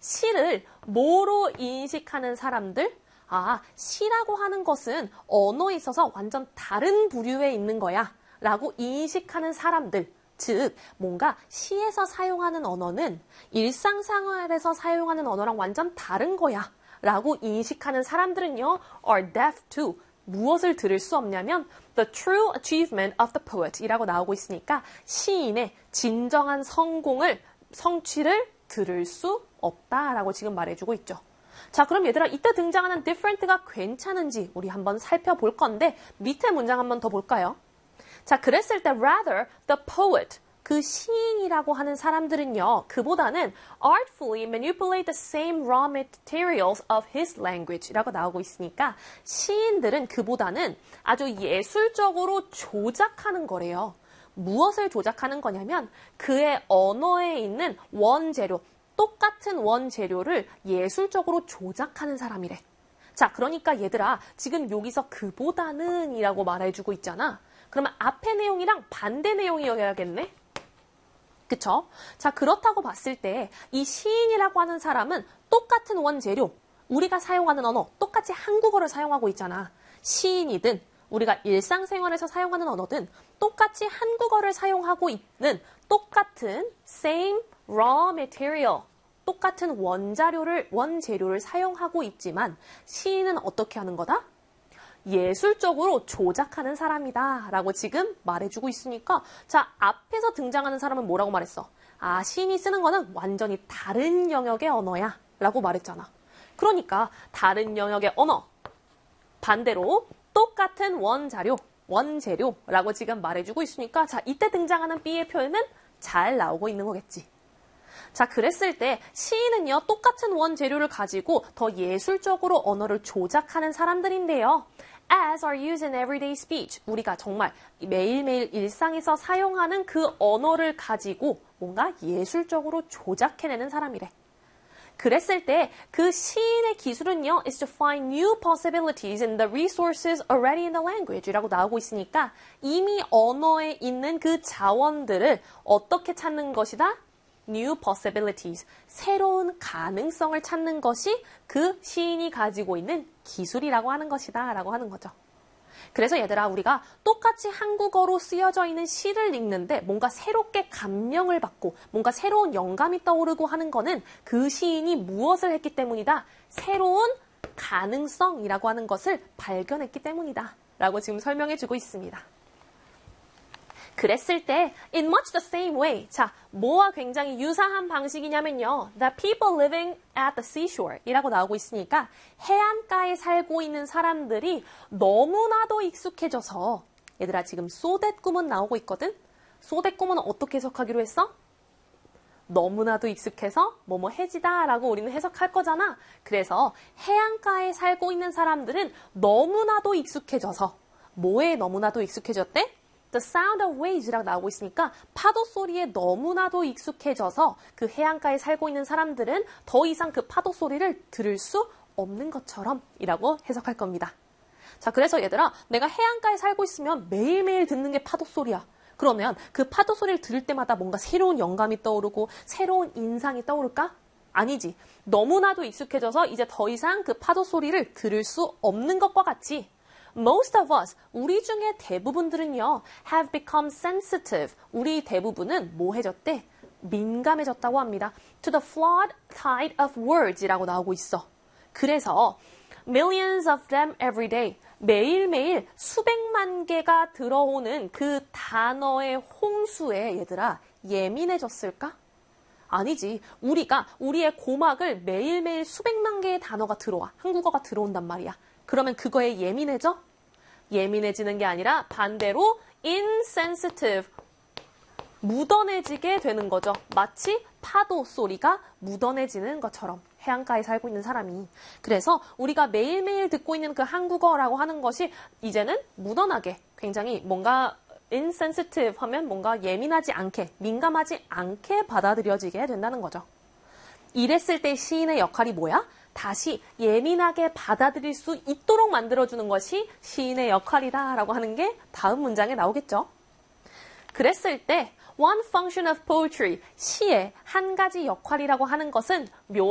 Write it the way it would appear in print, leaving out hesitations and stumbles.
시를 뭐로 인식하는 사람들? 아, 시라고 하는 것은 언어에 있어서 완전 다른 부류에 있는 거야 라고 인식하는 사람들. 즉, 뭔가 시에서 사용하는 언어는 일상생활에서 사용하는 언어랑 완전 다른 거야 라고 인식하는 사람들은요, are deaf to. 무엇을 들을 수 없냐면 the true achievement of the poet 이라고 나오고 있으니까 시인의 진정한 성취를 들을 수 없다라고 지금 말해주고 있죠. 자, 그럼 얘들아, 이때 등장하는 different가 괜찮은지 우리 한번 살펴볼 건데 밑에 문장 한번 더 볼까요? 자, 그랬을 때 rather the poet, 그 시인이라고 하는 사람들은요, 그보다는 artfully manipulate the same raw materials of his language 라고 나오고 있으니까 시인들은 그보다는 아주 예술적으로 조작하는 거래요. 무엇을 조작하는 거냐면 그의 언어에 있는 원재료, 똑같은 원재료를 예술적으로 조작하는 사람이래. 자, 그러니까 얘들아, 지금 여기서 그보다는 이라고 말해주고 있잖아. 그러면 앞의 내용이랑 반대 내용이어야겠네? 그쵸? 자, 그렇다고 봤을 때 이 시인이라고 하는 사람은 똑같은 원재료, 우리가 사용하는 언어, 똑같이 한국어를 사용하고 있잖아. 시인이든 우리가 일상생활에서 사용하는 언어든 똑같이 한국어를 사용하고 있는 똑같은 same raw material, 똑같은 원재료를 사용하고 있지만 시인은 어떻게 하는 거다? 예술적으로 조작하는 사람이다 라고 지금 말해주고 있으니까 자, 앞에서 등장하는 사람은 뭐라고 말했어? 아, 시인이 쓰는 거는 완전히 다른 영역의 언어야 라고 말했잖아. 그러니까 다른 영역의 언어, 반대로 똑같은 원재료라고 지금 말해주고 있으니까 자, 이때 등장하는 B의 표현은 잘 나오고 있는 거겠지. 자, 그랬을 때 시인은요, 똑같은 원재료를 가지고 더 예술적으로 언어를 조작하는 사람들인데요. As are used in everyday speech. 우리가 정말 매일매일 일상에서 사용하는 그 언어를 가지고 뭔가 예술적으로 조작해내는 사람이래. 그랬을 때 그 시인의 기술은요, is to find new possibilities in the resources already in the language 라고 나오고 있으니까 이미 언어에 있는 그 자원들을 어떻게 찾는 것이다? New possibilities, 새로운 가능성을 찾는 것이 그 시인이 가지고 있는 기술이라고 하는 것이다 라고 하는 거죠. 그래서 얘들아, 우리가 똑같이 한국어로 쓰여져 있는 시를 읽는데 뭔가 새롭게 감명을 받고 뭔가 새로운 영감이 떠오르고 하는 거는 그 시인이 무엇을 했기 때문이다? 새로운 가능성이라고 하는 것을 발견했기 때문이다 라고 지금 설명해 주고 있습니다. 그랬을 때 in much the same way. 자, 뭐와 굉장히 유사한 방식이냐면요. The people living at the seashore 이라고 나오고 있으니까 해안가에 살고 있는 사람들이 너무나도 익숙해져서 얘들아, 지금 so that 구문 나오고 있거든? so that 구문은 어떻게 해석하기로 했어? 너무나도 익숙해서 뭐뭐 해지다 라고 우리는 해석할 거잖아. 그래서 해안가에 살고 있는 사람들은 너무나도 익숙해져서 뭐에 너무나도 익숙해졌대? The sound of waves라고 나오고 있으니까 파도 소리에 너무나도 익숙해져서 그 해안가에 살고 있는 사람들은 더 이상 그 파도 소리를 들을 수 없는 것처럼 이라고 해석할 겁니다. 자, 그래서 얘들아, 내가 해안가에 살고 있으면 매일매일 듣는 게 파도 소리야. 그러면 그 파도 소리를 들을 때마다 뭔가 새로운 영감이 떠오르고 새로운 인상이 떠오를까? 아니지. 너무나도 익숙해져서 이제 더 이상 그 파도 소리를 들을 수 없는 것과 같이 Most of us, 우리 중에 대부분들은요, have become sensitive. 우리 대부분은 뭐해졌대? 민감해졌다고 합니다. To the flood tide of words 이라고 나오고 있어. 그래서 millions of them every day. 매일매일 수백만 개가 들어오는 그 단어의 홍수에 얘들아, 예민해졌을까? 아니지. 우리의 고막을 매일매일 수백만 개의 단어가 들어와. 한국어가 들어온단 말이야. 그러면 그거에 예민해져? 예민해지는 게 아니라 반대로 insensitive, 묻어내지게 되는 거죠. 마치 파도 소리가 묻어내지는 것처럼 해안가에 살고 있는 사람이. 그래서 우리가 매일매일 듣고 있는 그 한국어라고 하는 것이 이제는 묻어나게 굉장히 뭔가 insensitive 하면 뭔가 예민하지 않게, 민감하지 않게 받아들여지게 된다는 거죠. 이랬을 때 시인의 역할이 뭐야? 다시 예민하게 받아들일 수 있도록 만들어주는 것이 시인의 역할이다 라고 하는 게 다음 문장에 나오겠죠. 그랬을 때 one function of poetry, 시의 한 가지 역할이라고 하는 것은